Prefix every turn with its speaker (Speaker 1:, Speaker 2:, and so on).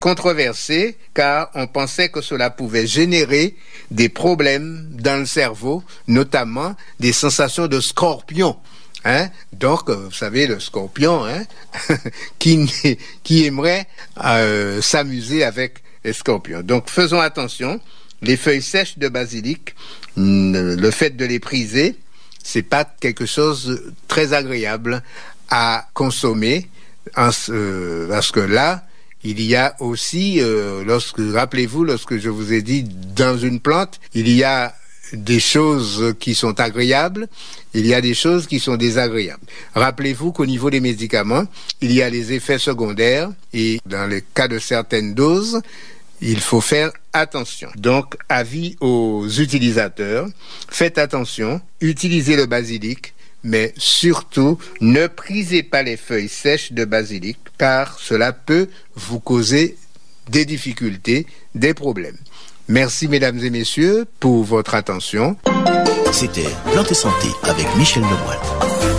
Speaker 1: controversé car on pensait que cela pouvait générer des problèmes dans le cerveau, notamment des sensations de scorpion. Donc, vous savez, le scorpion, qui aimerait s'amuser avec les scorpions. Donc, faisons attention. Les feuilles sèches de basilic, le fait de les priser, c'est pas quelque chose de très agréable à consommer, parce que là, il y a aussi, rappelez-vous, lorsque je vous ai dit, dans une plante, il y a des choses qui sont agréables, il y a des choses qui sont désagréables. Rappelez-vous qu'au niveau des médicaments, il y a les effets secondaires et dans le cas de certaines doses, il faut faire attention. Donc, avis aux utilisateurs, faites attention, utilisez le basilic, mais surtout, ne prisez pas les feuilles sèches de basilic, car cela peut vous causer des difficultés, des problèmes. Merci, mesdames et messieurs, pour votre attention.
Speaker 2: C'était Plantes et Santé avec Michel Lemoine.